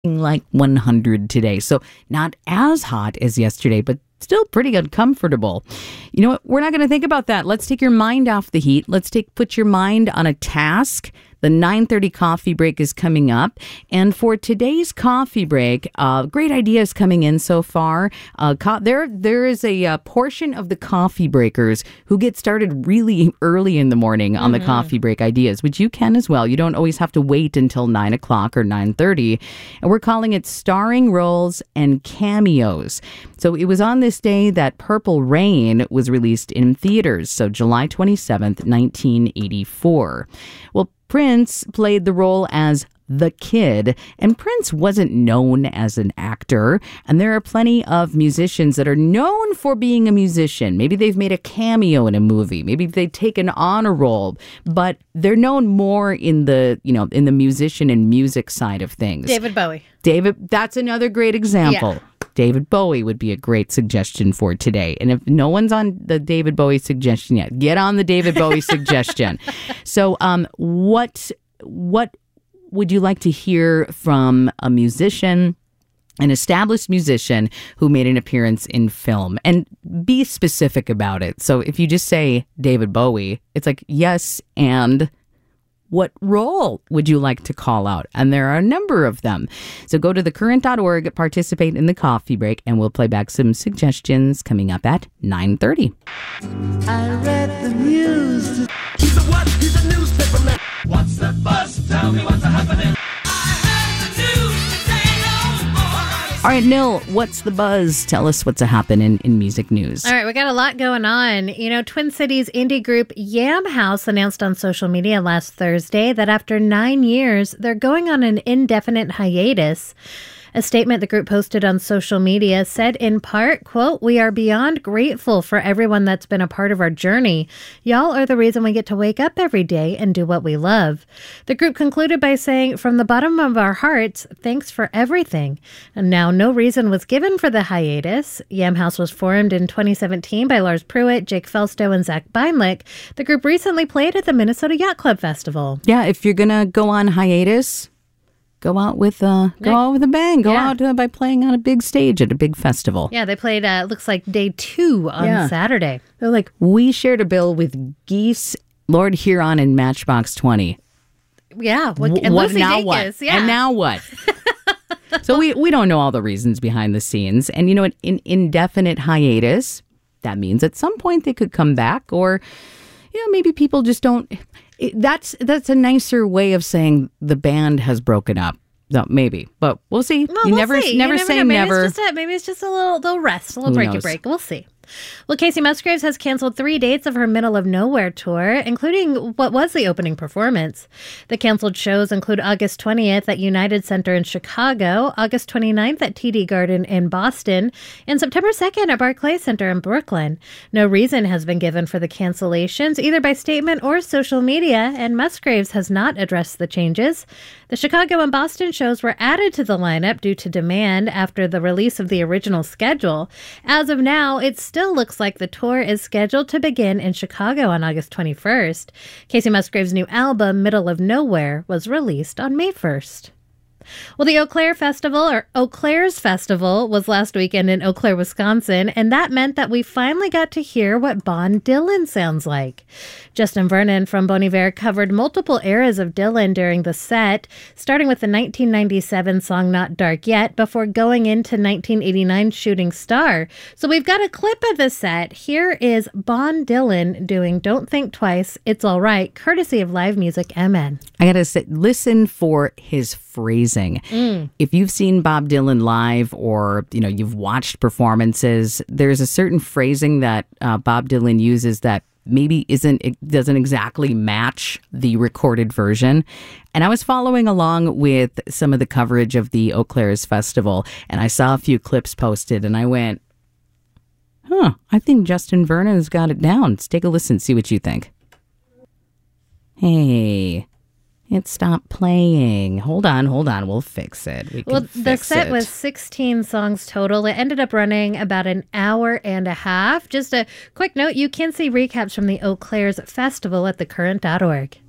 like 100 today. So not as hot as yesterday, but still pretty uncomfortable. You know what? We're not going to think about that. Let's take your mind off the heat. Put your mind on a task. The 9:30 coffee break is coming up. And for today's coffee break, great ideas coming in so far. There is a portion of the coffee breakers who get started really early in the morning on the coffee break ideas, which you can as well. You don't always have to wait until 9 o'clock or 9:30. And we're calling it starring roles and cameos. So it was on this day that Purple Rain was released in theaters. So July 27th, 1984. Well, Prince played the role as the Kid, and Prince wasn't known as an actor, and there are plenty of musicians that are known for being a musician. Maybe they've made a cameo in a movie, maybe they've taken on a role, but they're known more in the musician and music side of things. David Bowie. That's another great example. Yeah. David Bowie would be a great suggestion for today. And if no one's on the David Bowie suggestion yet, get on the David Bowie suggestion. So what would you like to hear from a musician, an established musician who made an appearance in film? And be specific about it. So if you just say David Bowie, it's like, yes, and what role would you like to call out? And there are a number of them. So go to thecurrent.org, participate in the coffee break, and we'll play back some suggestions coming up at 9:30. I read the news. He's a what? He's a newspaper man. What's the buzz? Tell me what's happening. All right, Nil, what's the buzz? Tell us what's happening in music news. All right, we got a lot going on. You know, Twin Cities indie group Yam House announced on social media last Thursday that after 9 years, they're going on an indefinite hiatus. A statement the group posted on social media said in part, quote, "We are beyond grateful for everyone that's been a part of our journey. Y'all are the reason we get to wake up every day and do what we love." The group concluded by saying, "From the bottom of our hearts, thanks for everything." And now no reason was given for the hiatus. Yam House was formed in 2017 by Lars Pruitt, Jake Felstow, and Zach Beinlich. The group recently played at the Minnesota Yacht Club Festival. Yeah, if you're going to go on hiatus, Go out with a bang. Go out by playing on a big stage at a big festival. Yeah, they played, looks like day 2 on Saturday. They're like, we shared a bill with Geese, Lord Huron, and Matchbox 20. Yeah. And Lucy now Dacus, what? And now what? So we don't know all the reasons behind the scenes. And you know, an indefinite hiatus, that means at some point they could come back, or maybe people just don't. That's a nicer way of saying the band has broken up. No, maybe, but we'll see. Well, we'll see. Never say never. Maybe it's just a little rest, a little break. We'll see. Well, Casey Musgraves has canceled 3 dates of her Middle of Nowhere tour, including what was the opening performance. The canceled shows include August 20th at United Center in Chicago, August 29th at TD Garden in Boston, and September 2nd at Barclays Center in Brooklyn. No reason has been given for the cancellations, either by statement or social media, and Musgraves has not addressed the changes. The Chicago and Boston shows were added to the lineup due to demand after the release of the original schedule. As of now, it still looks like the tour is scheduled to begin in Chicago on August 21st. Casey Musgraves' new album, Middle of Nowhere, was released on May 1st. Well, the Eau Claire Festival, or Eau Claire's Festival, was last weekend in Eau Claire, Wisconsin, and that meant that we finally got to hear what Bon Dylan sounds like. Justin Vernon from Bon Iver covered multiple eras of Dylan during the set, starting with the 1997 song Not Dark Yet, before going into 1989's Shooting Star. So we've got a clip of the set. Here is Bon Dylan doing Don't Think Twice, It's All Right, courtesy of Live Music MN. I gotta say, listen for his phrasing. If you've seen Bob Dylan live, or you've watched performances, there's a certain phrasing that Bob Dylan uses that maybe doesn't exactly match the recorded version. And I was following along with some of the coverage of the Eau Claire's Festival, and I saw a few clips posted, and I went, I think Justin Vernon's got it down. Let's take a listen, see what you think. Hey, it stopped playing. Hold on. We'll fix it. The set was 16 songs total. It ended up running about an hour and a half. Just a quick note, you can see recaps from the Eau Claire's Festival at thecurrent.org.